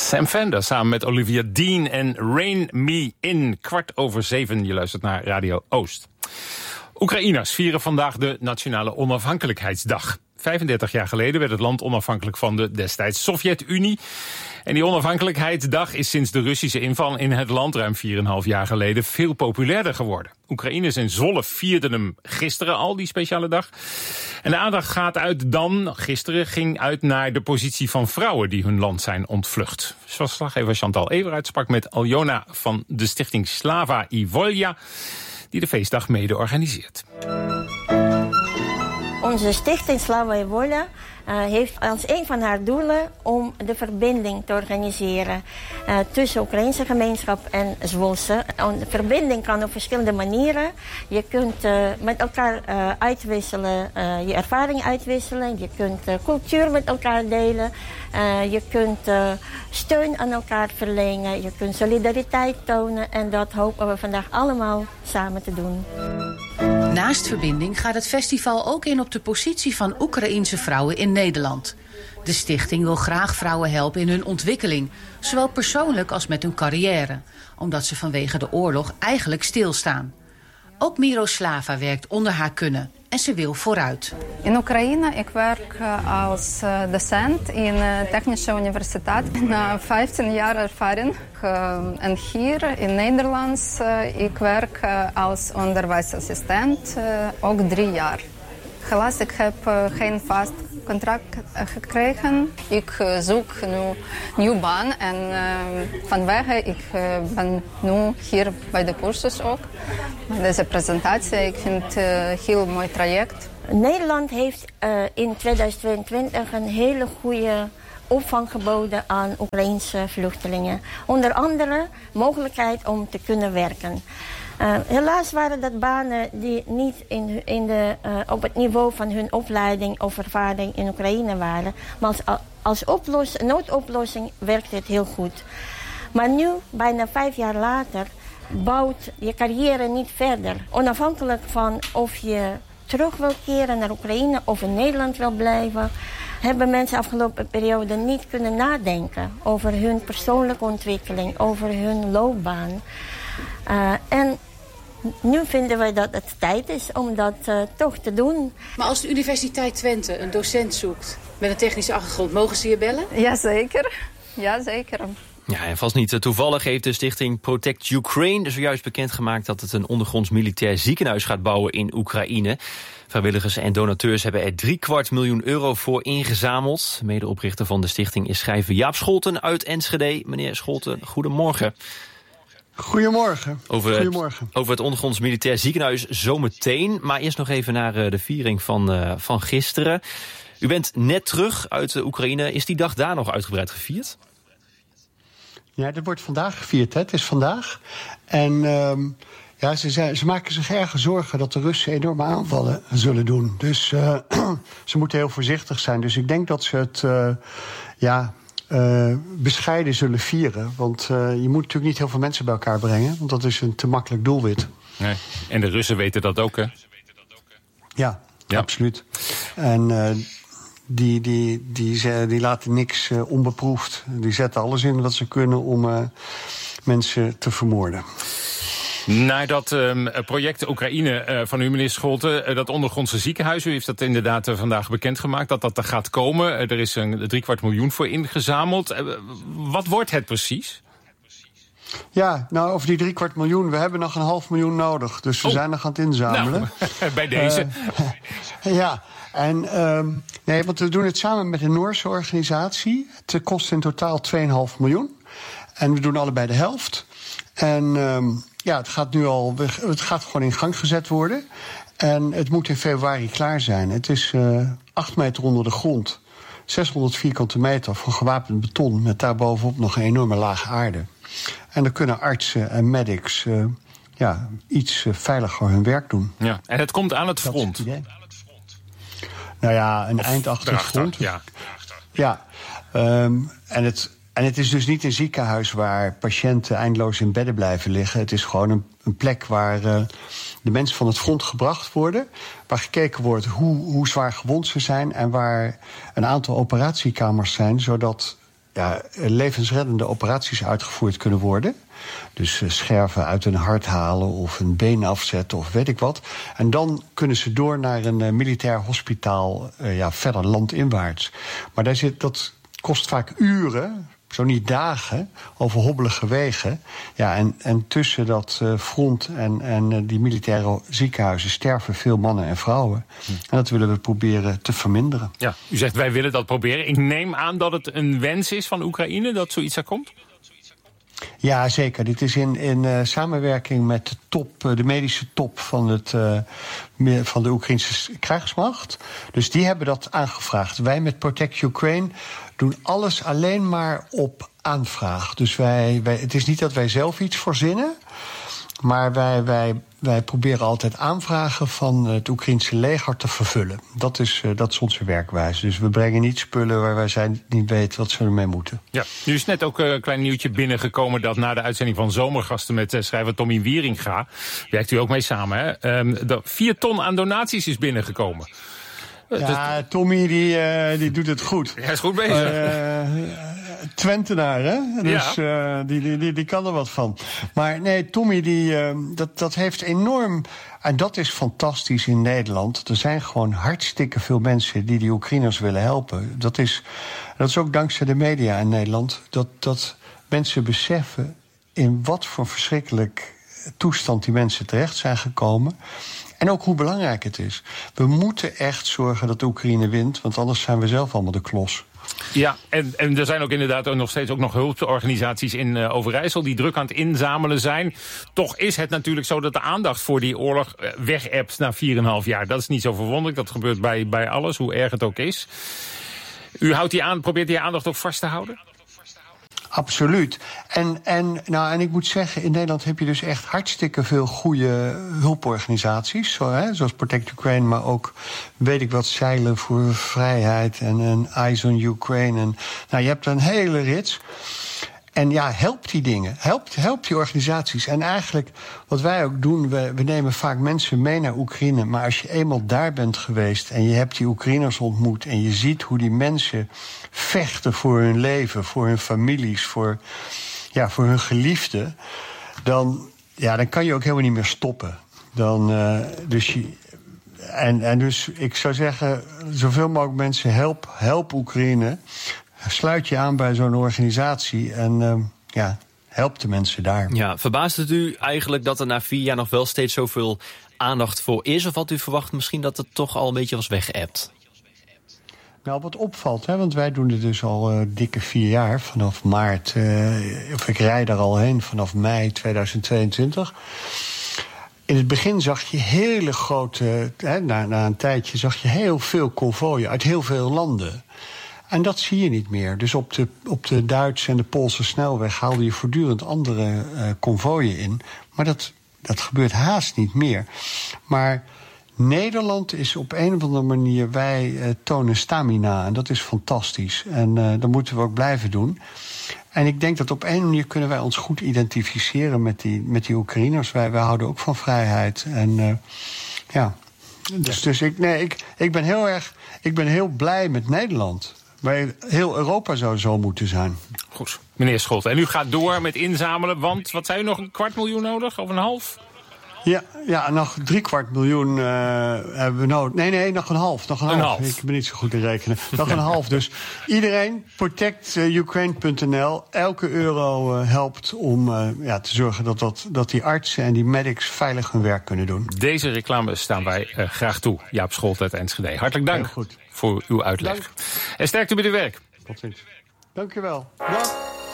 Sam Fender samen met Olivia Dean en Rain Me In. 6:15, je luistert naar Radio Oost. Oekraïners vieren vandaag de Nationale Onafhankelijkheidsdag. 35 jaar geleden werd het land onafhankelijk van de destijds Sovjet-Unie. En die onafhankelijkheidsdag is sinds de Russische inval in het land ruim 4,5 jaar geleden veel populairder geworden. Oekraïners in Zwolle vierden hem gisteren al, die speciale dag. En de aandacht gisteren ging uit naar de positie van vrouwen die hun land zijn ontvlucht. Verslaggever Chantal Everuit sprak met Aljona van de stichting Slava i Volja, die de feestdag mede organiseert. Onze stichting Slava i Volja heeft als een van haar doelen om de verbinding te organiseren tussen de Oekraïnse gemeenschap en Zwolse. De verbinding kan op verschillende manieren. Je kunt met elkaar uitwisselen, je ervaring uitwisselen. Je kunt cultuur met elkaar delen. Je kunt steun aan elkaar verlenen. Je kunt solidariteit tonen. En dat hopen we vandaag allemaal samen te doen. Naast verbinding gaat het festival ook in op de positie van Oekraïense vrouwen in Nederland. De stichting wil graag vrouwen helpen in hun ontwikkeling, zowel persoonlijk als met hun carrière, omdat ze vanwege de oorlog eigenlijk stilstaan. Ook Miroslava werkt onder haar kunnen en ze wil vooruit. In Oekraïne ik werk als docent in Technische Universiteit. Na 15 jaar ervaring. En hier in Nederland ik werk als onderwijsassistent ook 3 jaar. Helaas, ik heb geen vast contract gekregen. Ik zoek nu een nieuwe baan en vanwege ik ben nu hier bij de cursus ook. Deze presentatie, ik vind het een heel mooi traject. Nederland heeft in 2022 een hele goede opvang geboden aan Oekraïense vluchtelingen. Onder andere mogelijkheid om te kunnen werken. Helaas waren dat banen die niet op het niveau van hun opleiding of ervaring in Oekraïne waren. Maar als noodoplossing werkt het heel goed. Maar nu, bijna 5 jaar later, bouwt je carrière niet verder. Onafhankelijk van of je terug wil keren naar Oekraïne of in Nederland wil blijven, hebben mensen de afgelopen periode niet kunnen nadenken over hun persoonlijke ontwikkeling, over hun loopbaan. En nu vinden wij dat het tijd is om dat toch te doen. Maar als de Universiteit Twente een docent zoekt met een technische achtergrond, mogen ze je bellen? Jazeker. Ja, en vast niet toevallig heeft de stichting Protect Ukraine zojuist bekendgemaakt dat het een ondergronds militair ziekenhuis gaat bouwen in Oekraïne. Vrijwilligers en donateurs hebben er €250.000 voor ingezameld. Medeoprichter van de stichting is schrijver Jaap Scholten uit Enschede. Meneer Scholten, goedemorgen. Goedemorgen. Over het ondergronds militair ziekenhuis zometeen. Maar eerst nog even naar de viering van gisteren. U bent net terug uit Oekraïne. Is die dag daar nog uitgebreid gevierd? Ja, dat wordt vandaag gevierd. Hè? Het is vandaag. En ze maken zich erg zorgen dat de Russen enorme aanvallen zullen doen. Dus ze moeten heel voorzichtig zijn. Dus ik denk dat ze het bescheiden zullen vieren. Want je moet natuurlijk niet heel veel mensen bij elkaar brengen. Want dat is een te makkelijk doelwit. Nee. En de Russen weten dat ook, hè? Ja. Absoluut. En die laten niks onbeproefd. Die zetten alles in wat ze kunnen om mensen te vermoorden. Naar dat project Oekraïne van u, meneer Scholten, dat ondergrondse ziekenhuis. U heeft dat inderdaad vandaag bekendgemaakt dat er gaat komen. Er is een $250.000 voor ingezameld. Wat wordt het precies? Ja, nou, over die $250.000, we hebben nog $500.000 nodig. Dus we zijn nog aan het inzamelen. Nou, bij deze. Ja, en want we doen het samen met een Noorse organisatie. Het kost in totaal $2,5 miljoen. En we doen allebei de helft. En het gaat gewoon in gang gezet worden. En het moet in februari klaar zijn. Het is 8 meter onder de grond. 600 vierkante meter van gewapend beton met daarbovenop nog een enorme laag aarde. En dan kunnen artsen en medics iets veiliger hun werk doen. Ja, en het komt aan het front. Nou ja, een eind achter het front. En het is dus niet een ziekenhuis waar patiënten eindeloos in bedden blijven liggen. Het is gewoon een plek waar de mensen van het front gebracht worden. Waar gekeken wordt hoe zwaar gewond ze zijn. En waar een aantal operatiekamers zijn, zodat levensreddende operaties uitgevoerd kunnen worden. Dus scherven uit een hart halen of een been afzetten of weet ik wat. En dan kunnen ze door naar een militair hospitaal verder landinwaarts. Maar dat kost vaak uren, zo niet dagen, over hobbelige wegen. Ja, en tussen dat front en die militaire ziekenhuizen sterven veel mannen en vrouwen. En dat willen we proberen te verminderen. Ja, u zegt wij willen dat proberen. Ik neem aan dat het een wens is van Oekraïne dat zoiets er komt? Ja, zeker. Dit is in samenwerking met de medische top van de Oekraïnse krijgsmacht. Dus die hebben dat aangevraagd. Wij met Protect Ukraine doen alles alleen maar op aanvraag. Dus het is niet dat wij zelf iets verzinnen, maar wij proberen altijd aanvragen van het Oekraïnse leger te vervullen. Dat is onze werkwijze. Dus we brengen niet spullen waar wij niet weten wat ze ermee moeten. Ja, nu is net ook een klein nieuwtje binnengekomen dat na de uitzending van Zomergasten met schrijver Tommy Wieringa, werkt u ook mee samen, hè? 4 ton aan donaties is binnengekomen. Ja, Tommy die doet het goed. Hij is goed bezig. Twentenaar, hè? Dus die kan er wat van. Maar nee, Tommy dat heeft enorm. En dat is fantastisch in Nederland. Er zijn gewoon hartstikke veel mensen die Oekraïners willen helpen. Dat is ook dankzij de media in Nederland. Dat mensen beseffen in wat voor verschrikkelijk toestand die mensen terecht zijn gekomen. En ook hoe belangrijk het is. We moeten echt zorgen dat Oekraïne wint, want anders zijn we zelf allemaal de klos. Ja, en er zijn ook inderdaad nog steeds hulporganisaties in Overijssel die druk aan het inzamelen zijn. Toch is het natuurlijk zo dat de aandacht voor die oorlog weg-appt na 4,5 jaar. Dat is niet zo verwonderlijk, dat gebeurt bij alles, hoe erg het ook is. U probeert die aandacht ook vast te houden? Absoluut. En ik moet zeggen, in Nederland heb je dus echt hartstikke veel goede hulporganisaties. Zoals Protect Ukraine, maar ook weet ik wat, Zeilen voor Vrijheid en Eyes on Ukraine. Je hebt een hele rits. En ja, help die dingen. Help die organisaties. En eigenlijk, wat wij ook doen, we nemen vaak mensen mee naar Oekraïne. Maar als je eenmaal daar bent geweest en je hebt die Oekraïners ontmoet en je ziet hoe die mensen vechten voor hun leven, voor hun families, voor hun geliefden, dan kan je ook helemaal niet meer stoppen. Dus ik zou zeggen, zoveel mogelijk mensen, help Oekraïne. Sluit je aan bij zo'n organisatie en help de mensen daar. Ja, verbaast het u eigenlijk dat er na 4 jaar nog wel steeds zoveel aandacht voor is? Of had u verwacht misschien dat het toch al een beetje was weggeëpt? Nou, wat opvalt, want wij doen dit dus al dikke 4 jaar. Vanaf maart, ik rijd daar al heen vanaf mei 2022. In het begin zag je hele grote, na een tijdje zag je heel veel konvooien uit heel veel landen. En dat zie je niet meer. Dus op de Duitse en de Poolse snelweg haalde je voortdurend andere konvooien in. Maar dat gebeurt haast niet meer. Maar Nederland is op een of andere manier, wij tonen stamina. En dat is fantastisch. En dat moeten we ook blijven doen. En ik denk dat op een manier kunnen wij ons goed identificeren met die Oekraïners. Wij houden ook van vrijheid. En Dus ik ben heel blij met Nederland. Maar heel Europa zou zo moeten zijn. Goed, meneer Scholte. En u gaat door met inzamelen, want wat zei u, nog 250.000 nodig? Of 1,5? Ja, nog 250.000 hebben we nodig. Nee, nog een half. Ik ben niet zo goed in rekenen. Nog een half. Dus iedereen, protectukraine.nl. Elke euro helpt om te zorgen dat die artsen en die medics veilig hun werk kunnen doen. Deze reclame staan wij graag toe. Jaap Scholte uit Enschede. Hartelijk dank voor uw uitleg. Dank. En sterkte bij uw werk. Tot ziens. Dank u wel. Dag.